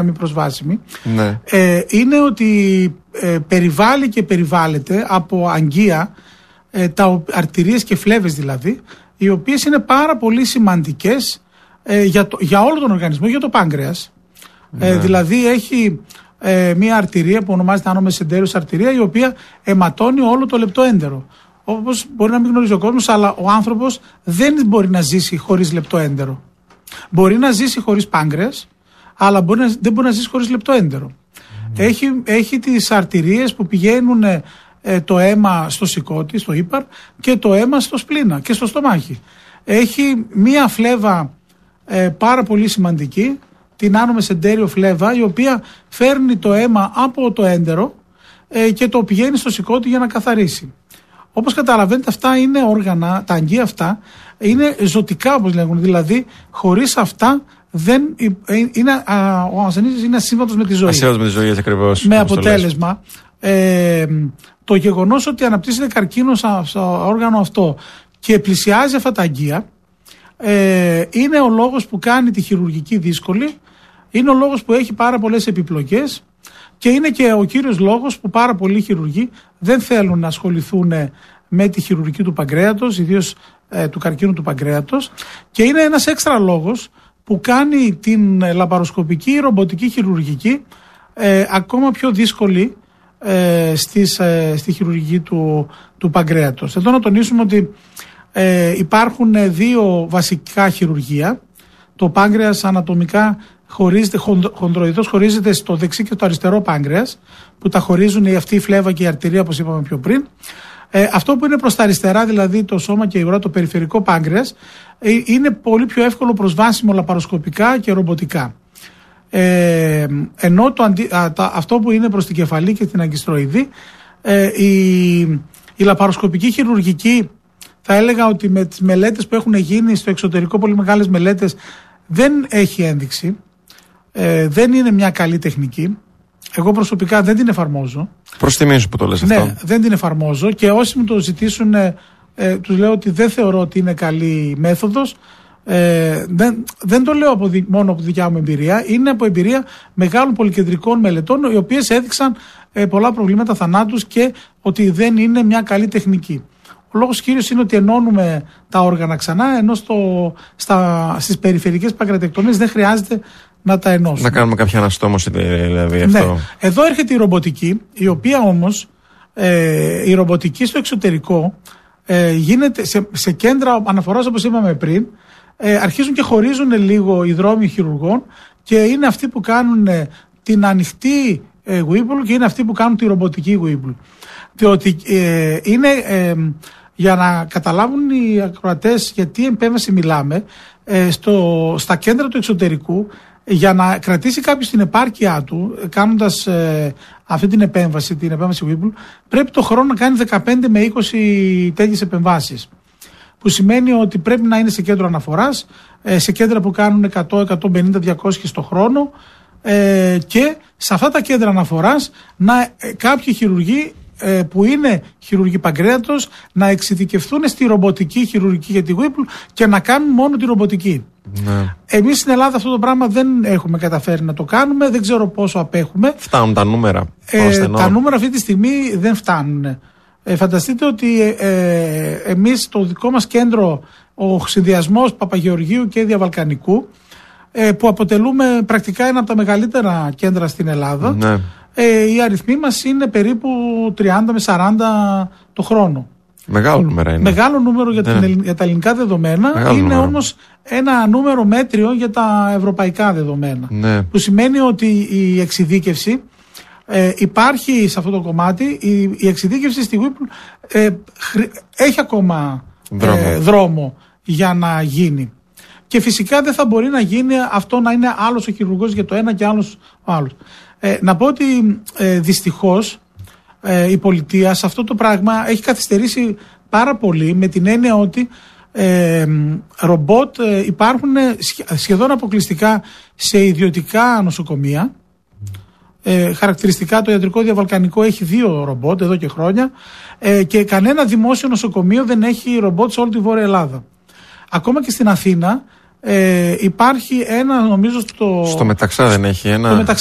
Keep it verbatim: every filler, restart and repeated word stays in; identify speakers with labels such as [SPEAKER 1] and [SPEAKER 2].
[SPEAKER 1] μη προσβάσιμη,
[SPEAKER 2] ναι.
[SPEAKER 1] ε, είναι ότι ε, περιβάλλει και περιβάλλεται από αγγεία, ε, τα αρτηρίες και φλέβες δηλαδή, οι οποίες είναι πάρα πολύ σημαντικές ε, για, το, για όλο τον οργανισμό, για το πάγκρεας. Ναι. Ε, δηλαδή έχει ε, μια αρτηρία που ονομάζεται άνω μεσεντέριος αρτηρία, η οποία αιματώνει όλο το λεπτό έντερο. Όπως μπορεί να μην γνωρίζει ο κόσμος, αλλά ο άνθρωπος δεν μπορεί να ζήσει χωρίς λεπτό έντερο. Μπορεί να ζήσει χωρίς πάγκρεας, αλλά μπορεί να, δεν μπορεί να ζήσει χωρίς λεπτό έντερο. Mm. Έχει, έχει τις αρτηρίες που πηγαίνουν ε, το αίμα στο σηκώτη, στο ύπαρ, και το αίμα στο σπλήνα και στο στομάχι. Έχει μία φλέβα ε, πάρα πολύ σημαντική, την άνω μεσεντέριο φλέβα, η οποία φέρνει το αίμα από το έντερο ε, και το πηγαίνει στο σηκώτη για να καθαρίσει. Όπως καταλαβαίνετε, αυτά είναι όργανα, τα αγγεία αυτά είναι ζωτικά, όπως λέγουν. Δηλαδή, χωρίς αυτά δεν είναι, α, ο ασθενής είναι ασύμβατος με τη ζωή.
[SPEAKER 2] Ασύμβατος με τη ζωή, έτσι ακριβώς.
[SPEAKER 1] Με αποτέλεσμα ε, το γεγονός ότι αναπτύσσεται καρκίνο στο όργανο αυτό και πλησιάζει αυτά τα αγγεία ε, είναι ο λόγος που κάνει τη χειρουργική δύσκολη, είναι ο λόγος που έχει πάρα πολλές επιπλοκές. Και είναι και ο κύριος λόγος που πάρα πολλοί χειρουργοί δεν θέλουν να ασχοληθούν με τη χειρουργική του παγκρέατος, ιδίως ε, του καρκίνου του παγκρέατος. Και είναι ένας έξτρα λόγος που κάνει την λαπαροσκοπική ρομποτική χειρουργική ε, ακόμα πιο δύσκολη ε, στις, ε, στη χειρουργική του, του παγκρέατος. Εδώ να τονίσουμε ότι ε, υπάρχουν δύο βασικά χειρουργία. Το πάγκρεας ανατομικά χωρίζεται, χονδροειδώς χωρίζεται στο δεξί και το αριστερό πάγκρεας, που τα χωρίζουν αυτή η φλέβα και η αρτηρία, όπως είπαμε πιο πριν. Ε, αυτό που είναι προς τα αριστερά, δηλαδή το σώμα και η ουρά, το περιφερικό πάγκρεας, ε, είναι πολύ πιο εύκολο προσβάσιμο λαπαροσκοπικά και ρομποτικά. Ε, ενώ το αντι, α, τα, αυτό που είναι προς την κεφαλή και την αγκιστροειδή, ε, η, η λαπαροσκοπική χειρουργική, θα έλεγα ότι με τις μελέτες που έχουν γίνει στο εξωτερικό, πολύ μεγάλες μελέτες, δεν έχει ένδειξη. Ε, δεν είναι μια καλή τεχνική. Εγώ προσωπικά δεν την εφαρμόζω.
[SPEAKER 2] Προς τιμή σου που το λες
[SPEAKER 1] ναι,
[SPEAKER 2] αυτό.
[SPEAKER 1] Ναι, δεν την εφαρμόζω και όσοι μου το ζητήσουν, ε, ε, τους λέω ότι δεν θεωρώ ότι είναι καλή μέθοδος. Ε, δεν, δεν το λέω από δι, μόνο από δικιά μου εμπειρία. Είναι από εμπειρία μεγάλων πολυκεντρικών μελετών, οι οποίες έδειξαν ε, πολλά προβλήματα θανάτους και ότι δεν είναι μια καλή τεχνική. Ο λόγος κύριος είναι ότι ενώνουμε τα όργανα ξανά, ενώ στο, στα, στις περιφερικές παγκρατεκτομίες δεν χρειάζεται να τα ενώσουμε.
[SPEAKER 2] Να κάνουμε κάποια αναστόμωση δηλαδή αυτό.
[SPEAKER 1] Ναι. Εδώ έρχεται η ρομποτική, η οποία όμως ε, η ρομποτική στο εξωτερικό ε, γίνεται σε, σε κέντρα αναφοράς, όπως είπαμε πριν, ε, αρχίζουν και χωρίζουν λίγο οι δρόμοι χειρουργών και είναι αυτοί που κάνουν ε, την ανοιχτή ε, Whipple και είναι αυτοί που κάνουν τη ρομποτική Whipple. Διότι ε, είναι... Ε, για να καταλάβουν οι ακροατές για τι επέμβαση μιλάμε, ε, στο, στα κέντρα του εξωτερικού, για να κρατήσει κάποιος την επάρκειά του, κάνοντας ε, αυτή την επέμβαση, την επέμβαση Whipple, πρέπει το χρόνο να κάνει δεκαπέντε με είκοσι τέτοιες επεμβάσεις. Που σημαίνει ότι πρέπει να είναι σε κέντρο αναφοράς, ε, σε κέντρα που κάνουν εκατό, εκατόν πενήντα, διακόσιες το χρόνο, ε, και σε αυτά τα κέντρα αναφοράς να, ε, κάποιοι χειρουργοί που είναι χειρουργοί παγκρέατος να εξειδικευθούν στη ρομποτική χειρουργική για τη Whipple και να κάνουν μόνο τη ρομποτική. Ναι. Εμείς στην Ελλάδα αυτό το πράγμα δεν έχουμε καταφέρει να το κάνουμε, δεν ξέρω πόσο απέχουμε.
[SPEAKER 2] Φτάνουν τα νούμερα.
[SPEAKER 1] Ε, τα νούμερα αυτή τη στιγμή δεν φτάνουν. Ε, φανταστείτε ότι ε, ε, εμείς το δικό μας κέντρο, ο συνδυασμός Παπαγεωργίου και Διαβαλκανικού, ε, που αποτελούμε πρακτικά ένα από τα μεγαλύτερα κέντρα στην Ελλάδα, ναι. Ε, οι αριθμοί μας είναι περίπου τριάντα με σαράντα το χρόνο.
[SPEAKER 2] Μεγάλο νούμερο είναι.
[SPEAKER 1] Μεγάλο νούμερο για, την, για τα ελληνικά δεδομένα. Μεγάλο είναι νούμερο. Όμως ένα νούμερο μέτριο για τα ευρωπαϊκά δεδομένα. Ναι. Που σημαίνει ότι η εξειδίκευση ε, υπάρχει σε αυτό το κομμάτι. Η, η εξειδίκευση στη Whipple ε, χρη, έχει ακόμα δρόμο. Ε, δρόμο για να γίνει. Και φυσικά δεν θα μπορεί να γίνει αυτό να είναι άλλος ο χειρουργός για το ένα και άλλος ο άλλος. Ε, να πω ότι ε, δυστυχώς ε, η πολιτεία σε αυτό το πράγμα έχει καθυστερήσει πάρα πολύ, με την έννοια ότι ε, ρομπότ ε, υπάρχουν σχεδόν αποκλειστικά σε ιδιωτικά νοσοκομεία. Ε, χαρακτηριστικά το ιατρικό Διαβαλκανικό έχει δύο ρομπότ εδώ και χρόνια, ε, και κανένα δημόσιο νοσοκομείο δεν έχει ρομπότ σε όλη τη Βόρεια Ελλάδα. Ακόμα και στην Αθήνα Ε, υπάρχει ένα, νομίζω, στο.
[SPEAKER 2] Στο Μεταξά δεν έχει ένα.